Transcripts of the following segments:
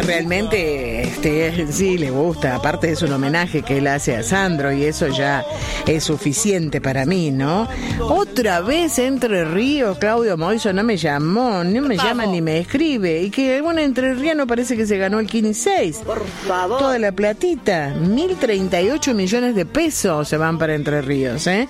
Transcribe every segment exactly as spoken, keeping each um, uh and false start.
Realmente este, sí le gusta, aparte es un homenaje que él hace a Sandro y eso ya es suficiente para mí, ¿no? Otra vez Entre Ríos, Claudio Moiso no me llamó, no me llama ni me escribe, y que algún entrerriano parece que se ganó el Kini seis. Por favor. Toda la platita, mil treinta y ocho millones de pesos se van para Entre Ríos, ¿eh?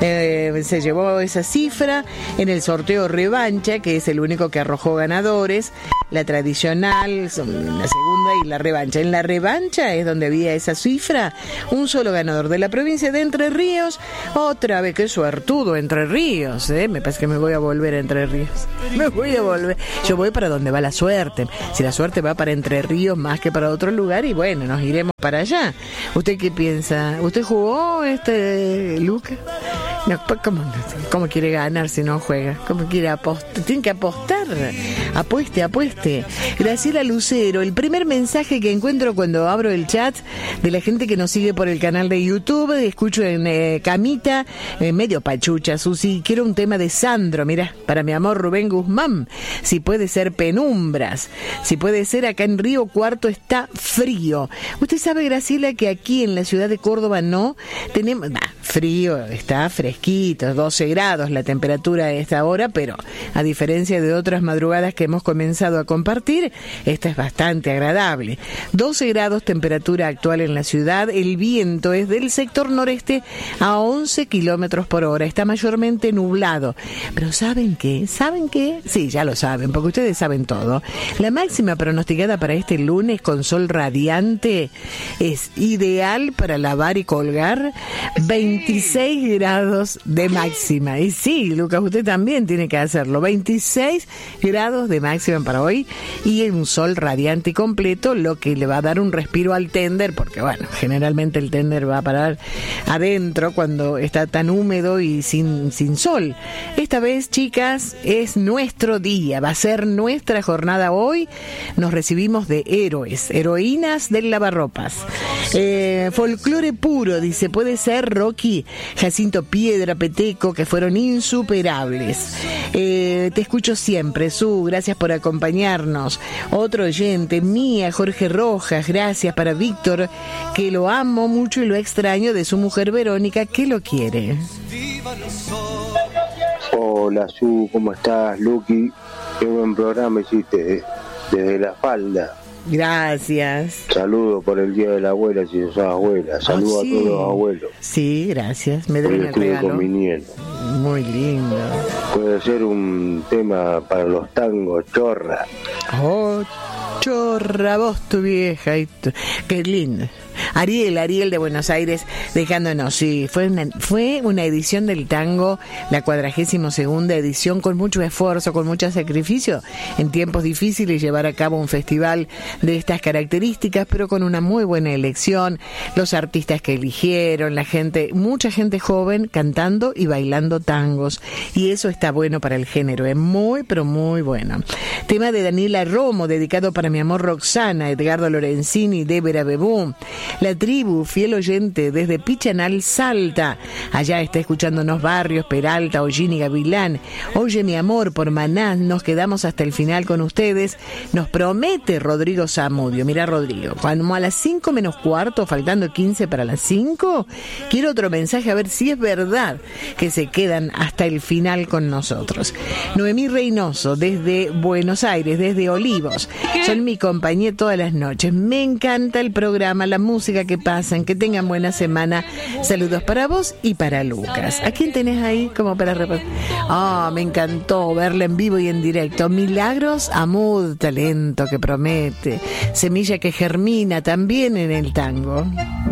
Eh, se llevó esa cifra en el sorteo Revancha, que es el único que arrojó ganadores, la tradicional, son la segunda y la revancha. En la revancha es donde había esa cifra, un solo ganador de la provincia de Entre Ríos. Otra vez, qué suertudo Entre Ríos, ¿eh? Me parece que me voy a volver a Entre Ríos. Me voy a volver. Yo voy para donde va la suerte. Si la suerte va para Entre Ríos más que para otro lugar, y bueno, nos iremos para allá. ¿Usted qué piensa? ¿Usted jugó este Luca? No, ¿cómo, ¿Cómo quiere ganar si no juega? ¿Cómo quiere apostar? Tiene que apostar. Apueste, apueste. Graciela Lucero, el primer mensaje que encuentro cuando abro el chat de la gente que nos sigue por el canal de YouTube, escucho en eh, Camita, eh, medio pachucha, Susi, quiero un tema de Sandro, mira, para mi amor Rubén Guzmán, si puede ser Penumbras, si puede ser acá en Río Cuarto está frío. Usted sabe, Graciela, que aquí en la ciudad de Córdoba no tenemos, bah, frío, está fresquito, doce grados la temperatura a esta hora, pero a diferencia de otras madrugadas que hemos comenzado a compartir, esta es bastante agradable. doce grados temperatura actual en la ciudad, el viento es del sector noreste a once kilómetros por hora, está mayormente nublado. Pero ¿saben qué? ¿Saben qué? Sí, ya lo saben, porque ustedes saben todo. La máxima pronosticada para este lunes con sol radiante es ideal para lavar y colgar, veintiséis grados de máxima. Y sí, Lucas, usted también tiene que hacerlo, veintiséis grados de máxima para hoy y un sol radiante y completo, lo que le va a dar un respiro al tender, porque bueno, generalmente el tender va a parar adentro cuando está tan húmedo y sin, sin sol. Esta vez, chicas, es nuestro día, va a ser nuestra jornada hoy. Nos recibimos de héroes, heroínas del lavarropas. Eh, folclore puro, dice, puede ser Rocky, Jacinto Piedra, Peteco, que fueron insuperables. Eh, te escucho siempre, Su, gracias por acompañarnos. Otro oyente, Mía, Jorge Rojas, gracias para Víctor, que lo amo mucho y lo extraño, de su mujer Verónica, que lo quiere. Hola, Su, ¿cómo estás? Luqui, qué buen programa hiciste desde la falda. Gracias. Saludos por el Día de la Abuela, si sos abuela. Saludos oh, sí. a todos los abuelos. Sí, gracias. Me deben el regalo. Con mi nieto. Muy lindo. Puede ser un tema para los tangos, chorra. Oh, chorra, vos tu vieja. Y tu... Qué lindo. Ariel, Ariel de Buenos Aires, dejándonos, sí, fue una, fue una edición del tango, la cuadragésimo segunda edición, con mucho esfuerzo, con mucho sacrificio, en tiempos difíciles llevar a cabo un festival de estas características, pero con una muy buena elección, los artistas que eligieron, la gente, mucha gente joven cantando y bailando tangos, y eso está bueno para el género, es muy, pero muy bueno. Tema de Daniela Romo, dedicado para mi amor Roxana, Edgardo Lorenzini, Débora Bebú. La tribu, fiel oyente desde Pichanal, Salta. Allá está escuchándonos Barrios, Peralta, Ollín y Gavilán. Oye, mi amor, por Maná, nos quedamos hasta el final con ustedes. Nos promete Rodrigo Zamudio. Mira, Rodrigo, cuando a las cinco menos cuarto, faltando quince para las cinco, quiero otro mensaje a ver si es verdad que se quedan hasta el final con nosotros. Noemí Reynoso, desde Buenos Aires, desde Olivos. Son mi compañía todas las noches. Me encanta el programa, la música que pasan, que tengan buena semana. Saludos para vos y para Lucas. ¿A quién tenés ahí como para repartir? Ah, oh, me encantó verla en vivo y en directo. Milagros Amud, talento que promete. Semilla que germina también en el tango.